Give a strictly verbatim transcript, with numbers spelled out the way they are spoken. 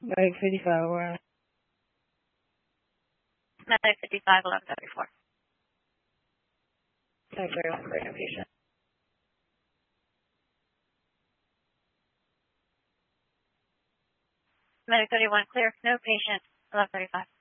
Medic fifty-five, where? Medic fifty-five, eleven thirty-four. Medic thirty-one, clear, no patient. Medic thirty-one, clear, no patient, eleven thirty-five.